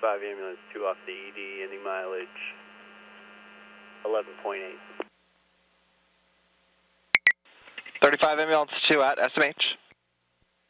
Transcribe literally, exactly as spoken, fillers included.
thirty-five ambulance two off the E D, ending mileage eleven point eight. thirty-five ambulance two at S M H.